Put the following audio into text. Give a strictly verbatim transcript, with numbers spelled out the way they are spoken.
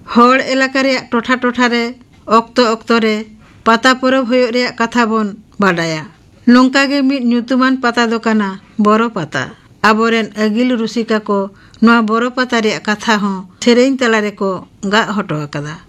हर एलाका रे टोठा टोठा रे ऑक्तो ऑक्तो रे पाता परब हुयुग रे कथा बोन बाडाया। नोंका गे मिद ᱧᱩᱛᱩᱢᱟᱱ पाता दो काना बोरो पाता। आबोरेन अगिल रुसिका को नोआ बोरो पाता रे कथा हों सेरेñ तला रे को गा हटो आकदा।